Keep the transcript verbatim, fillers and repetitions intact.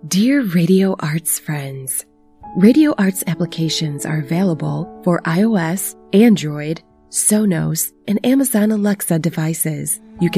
Dear Radio Arts friends, Radio Arts applications are available for iOS, Android, Sonos, and Amazon Alexa devices.